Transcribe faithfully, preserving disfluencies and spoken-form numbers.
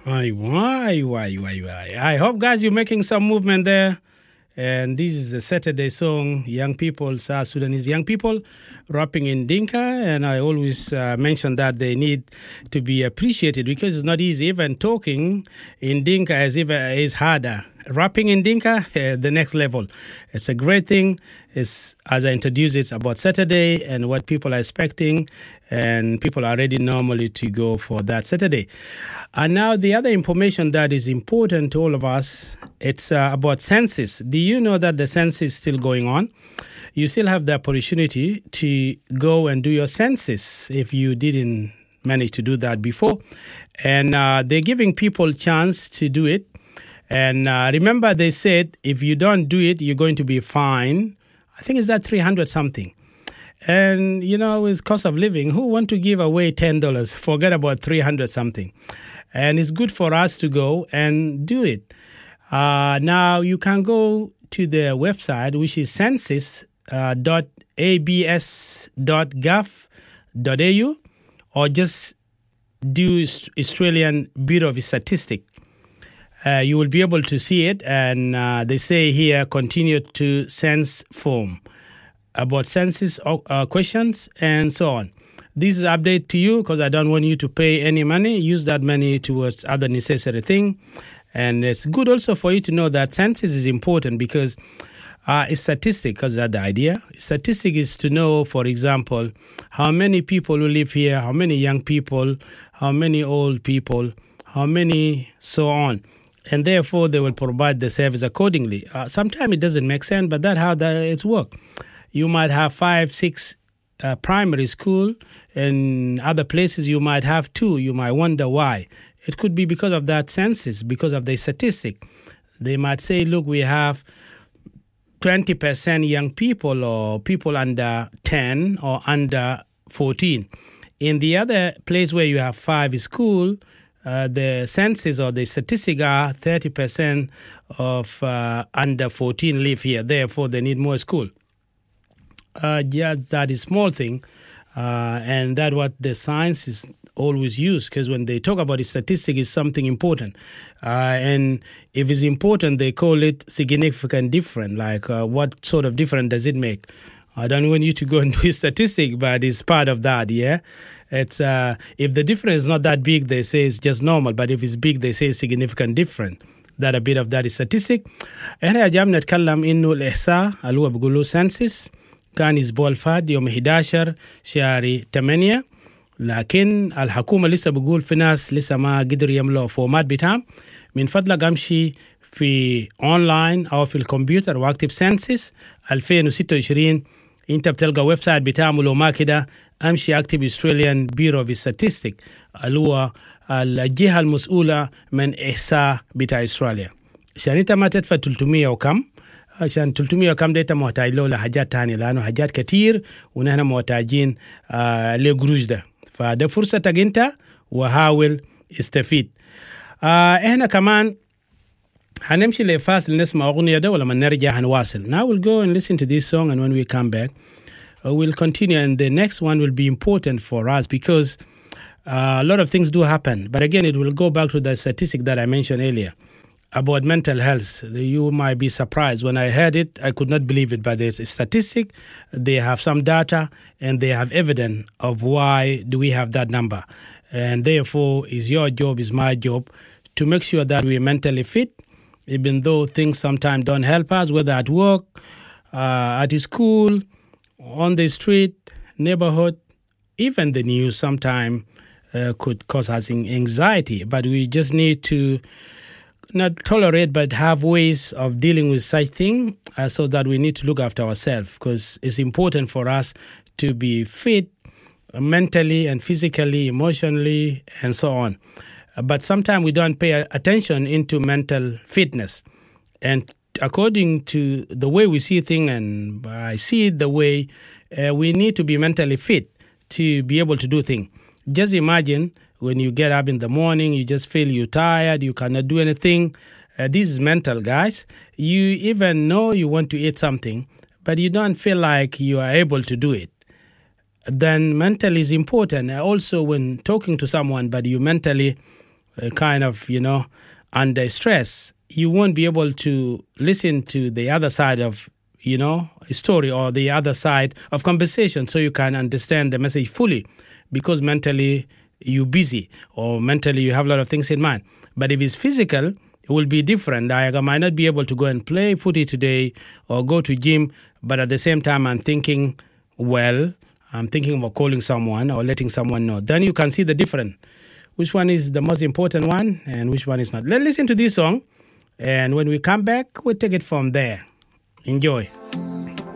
Why, why, why, why, why? I hope, guys, you're making some movement there. And this is a Saturday song, young people, South Sudanese young people, rapping in Dinka. And I always uh, mention that they need to be appreciated because it's not easy. Even talking in Dinka is, even, is harder. Rapping in Dinka, uh, the next level. It's a great thing. It's, as I introduced, it's about Saturday and what people are expecting. And people are ready normally to go for that Saturday. And now the other information that is important to all of us, it's uh, about census. Do you know that the census is still going on? You still have the opportunity to go and do your census if you didn't manage to do that before. And uh, they're giving people chance to do it. And uh, remember, they said if you don't do it, you're going to be fined. I think it's that three hundred something. And, you know, with cost of living, who want to give away ten dollars? Forget about three hundred something. And it's good for us to go and do it. Uh, now, you can go to the website, which is census dot a b s dot gov dot a u, or just do Australian Bureau of Statistics. Uh, you will be able to see it, and uh, they say here, continue to census form about census uh, questions and so on. This is an update to you because I don't want you to pay any money. Use that money towards other necessary thing. And it's good also for you to know that census is important because uh, it's statistic, because that's the idea. Statistic is to know, for example, how many people who live here, how many young people, how many old people, how many so on. And therefore, they will provide the service accordingly. Uh, sometimes it doesn't make sense, but that's how that it's work. You might have five, six uh, primary school, and other places you might have two. You might wonder why. It could be because of that census, because of the statistic. They might say, look, we have twenty percent young people or people under ten or under fourteen. In the other place where you have five school, Uh, the census or the statistics are thirty percent of uh, under fourteen live here. Therefore, they need more school. Uh, yeah, that is small thing. Uh, and that's what the science is always used, because when they talk about the statistic, it's something important. Uh, and if it's important, they call it significant different. Like uh, what sort of difference does it make? I don't want you to go and do a statistic, but it's part of that, yeah? It's uh, if the difference is not that big, they say it's just normal. But if it's big, they say it's significant different. That a bit of that is statistic. إحنا جامنا نتكلم إنه الإحصاء اللي هو بيقولوا census كان أسبوع الفات يوم إحدى عشر شهر ثمانية. لكن الحكومة لسه بقول في ناس لسه ما قدر يملوا فورمات بتاعهم. من فضلك أمشي في أونلاين أو في الكمبيوتر واكتب census ألفين وستة وعشرين. انت بتلقى ويب سايت بتاعهم، لو ما كده امشي اكتب Australian Bureau of Statistics اللي هو الجهه المسؤوله من احصاء بتاع استراليا. عشان انت ما تدفع ثلاثمية وكم، عشان ثلاثمية وكم ده انت محتاج له لحاجات تانية، لانه حاجات كتير ونحن محتاجين آه لقروش ده. فده فرصتك انت وحاول استفيد. آه احنا كمان هنمشي لفاصل نسمع أغنية ده ولما نرجع هنواصل. Now we'll go and listen to this song, and when we come back uh, we'll continue, and the next one will be important for us because uh, a lot of things do happen. But again, it will go back to the statistic that I mentioned earlier about mental health. You might be surprised. When I heard it, I could not believe it, but there's a statistic, they have some data, and they have evidence of why do we have that number. And therefore, is your job, is my job, to make sure that we're mentally fit, even though things sometimes don't help us, whether at work, uh, at school, on the street, neighborhood, even the news sometimes uh, could cause us anxiety. But we just need to not tolerate, but have ways of dealing with such things uh, so that we need to look after ourselves, because it's important for us to be fit mentally and physically, emotionally, and so on. But sometimes we don't pay attention into mental fitness. And according to the way we see things, and I see it the way, uh, we need to be mentally fit to be able to do things. Just imagine when you get up in the morning, you just feel you're tired, you cannot do anything. Uh, this is mental, guys. You even know you want to eat something, but you don't feel like you are able to do it. Then mental is important. Also, when talking to someone, but you mentally uh, kind of, you know, under stress, you won't be able to listen to the other side of, you know, a story or the other side of conversation so you can understand the message fully because mentally you're busy or mentally you have a lot of things in mind. But if it's physical, it will be different. I might not be able to go and play footy today or go to gym, but at the same time I'm thinking, well, I'm thinking of calling someone or letting someone know. Then you can see the difference. Which one is the most important one and which one is not. Let's listen to this song. And when we come back, we'll take it from there. Enjoy.